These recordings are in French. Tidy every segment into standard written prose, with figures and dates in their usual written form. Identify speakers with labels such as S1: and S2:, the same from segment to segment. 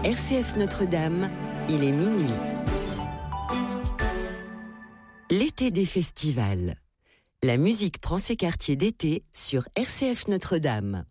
S1: RCF Notre-Dame, il est minuit. L'été des festivals. La musique prend ses quartiers d'été sur RCF Notre-Dame.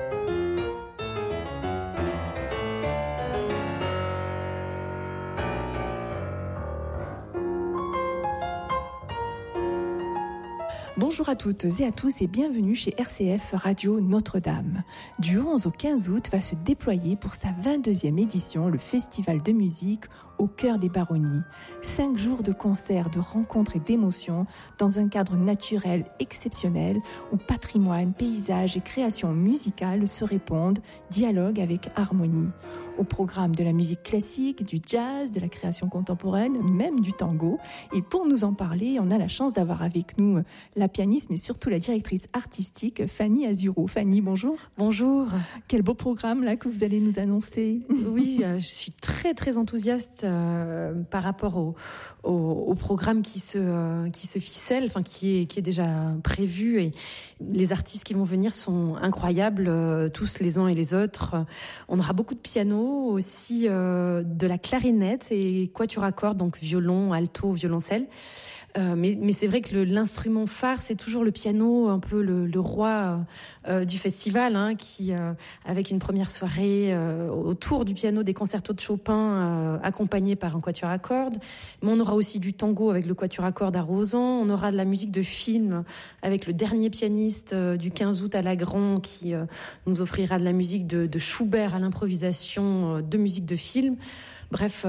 S2: Bonjour à toutes et à tous et bienvenue chez RCF Radio Notre-Dame. Du 11 au 15 août va se déployer pour sa 22e édition le Festival de musique au cœur des Baronnies. 5 jours de concerts, de rencontres et d'émotions dans un cadre naturel exceptionnel où patrimoine, paysage et création musicale se répondent, dialoguent avec harmonie. Au programme de la musique classique, du jazz, de la création contemporaine, même du tango. Et pour nous en parler, on a la chance d'avoir avec nous la pianiste, mais surtout la directrice artistique, Fanny Azuro. Fanny, bonjour.
S3: Bonjour.
S2: Quel beau programme là que vous allez nous annoncer.
S3: Oui, je suis très enthousiaste par rapport au programme qui se ficelle, enfin qui est déjà prévu, et les artistes qui vont venir sont incroyables, tous les uns et les autres. On aura beaucoup de piano, aussi de la clarinette et quatuor à cordes, donc violon, alto, violoncelle. Mais c'est vrai que l'instrument phare, c'est toujours le piano, un peu le roi du festival, hein, qui avec une première soirée autour du piano, des concertos de Chopin accompagnés par un quatuor à cordes. Mais on aura aussi du tango avec le quatuor à cordes à Rozan. On aura de la musique de film avec le dernier pianiste du 15 août à Lagran qui nous offrira de la musique de Schubert à l'improvisation de musique de film. Bref,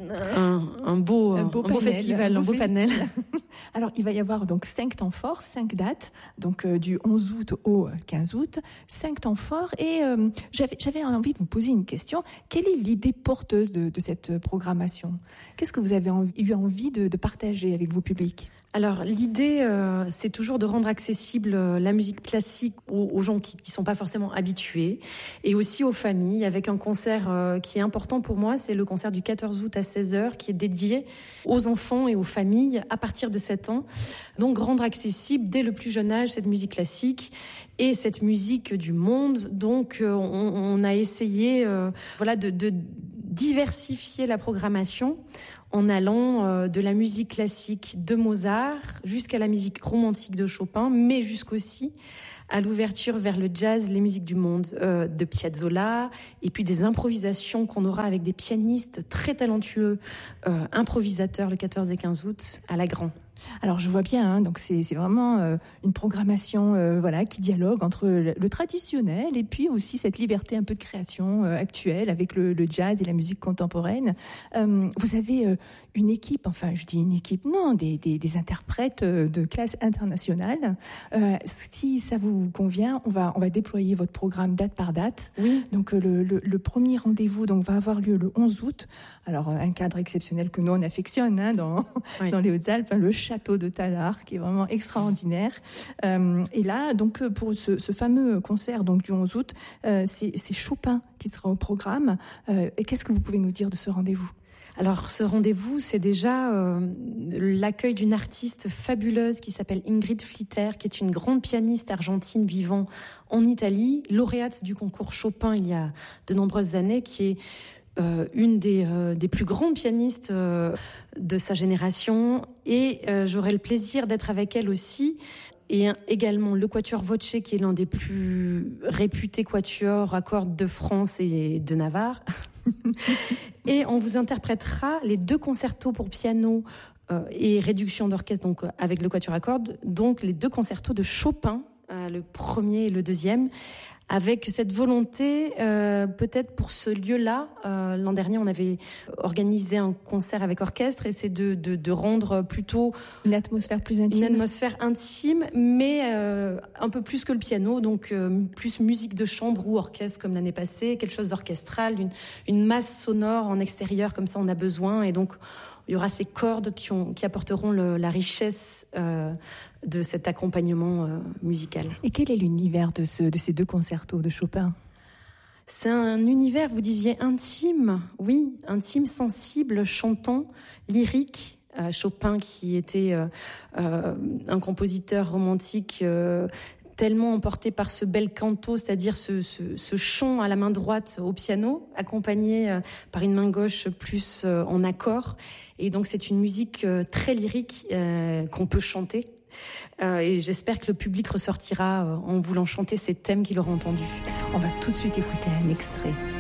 S3: un beau festival, un beau panel.
S2: Alors, il va y avoir donc 5 temps forts, 5 dates, donc du 11 août au 15 août, 5 temps forts. Et j'avais envie de vous poser une question. Quelle est l'idée porteuse de cette programmation ? Qu'est-ce que vous avez eu envie de partager avec vos publics ?
S3: Alors l'idée, c'est toujours de rendre accessible la musique classique aux gens qui sont pas forcément habitués, et aussi aux familles, avec un concert qui est important pour moi, c'est le concert du 14 août à 16h, qui est dédié aux enfants et aux familles à partir de 7 ans. Donc rendre accessible dès le plus jeune âge cette musique classique et cette musique du monde. Donc on a essayé de diversifier la programmation en allant de la musique classique de Mozart jusqu'à la musique romantique de Chopin, mais jusqu'aussi à l'ouverture vers le jazz, les musiques du monde de Piazzolla, et puis des improvisations qu'on aura avec des pianistes très talentueux, improvisateurs le 14 et 15 août à Lagran.
S2: Alors je vois bien, hein, donc c'est vraiment une programmation qui dialogue entre le traditionnel et puis aussi cette liberté un peu de création actuelle avec le jazz et la musique contemporaine. Vous avez une équipe, enfin je dis une équipe, non, des interprètes de classe internationale. Si ça vous convient, on va déployer votre programme date par date.
S3: Oui.
S2: Donc le premier rendez-vous va avoir lieu le 11 août. Alors un cadre exceptionnel que nous on affectionne, hein, dans les Hautes-Alpes, le château de Tallard, qui est vraiment extraordinaire. Et là, donc, pour ce fameux concert donc, du 11 août, c'est Chopin qui sera au programme. Et qu'est-ce que vous pouvez nous dire de ce rendez-vous ?
S3: Alors, ce rendez-vous, c'est déjà l'accueil d'une artiste fabuleuse qui s'appelle Ingrid Flitter, qui est une grande pianiste argentine vivant en Italie, lauréate du concours Chopin il y a de nombreuses années, qui est une des plus grandes pianistes de sa génération, et j'aurai le plaisir d'être avec elle aussi, et également le quatuor Voce, qui est l'un des plus réputés quatuors à cordes de France et de Navarre. Et on vous interprétera les 2 concertos pour piano et réduction d'orchestre, donc avec le quatuor à cordes, donc les 2 concertos de Chopin, le premier et le deuxième, avec cette volonté, peut-être pour ce lieu-là, l'an dernier on avait organisé un concert avec orchestre, et c'est de rendre plutôt
S2: une atmosphère plus intime.
S3: Une atmosphère intime, mais un peu plus que le piano, donc plus musique de chambre ou orchestre comme l'année passée, quelque chose d'orchestral, une masse sonore en extérieur, comme ça on a besoin, et donc il y aura ces cordes qui apporteront la richesse de cet accompagnement musical.
S2: Et quel est l'univers de ces 2 concertos de Chopin ?
S3: C'est un univers, vous disiez, intime, oui, intime, sensible, chantant, lyrique. Chopin qui était un compositeur romantique tellement emporté par ce bel canto, c'est-à-dire ce chant à la main droite au piano, accompagné par une main gauche plus en accord. Et donc c'est une musique très lyrique qu'on peut chanter. Et j'espère que le public ressortira en voulant chanter ces thèmes qu'il aura entendus.
S2: On va tout de suite écouter un extrait.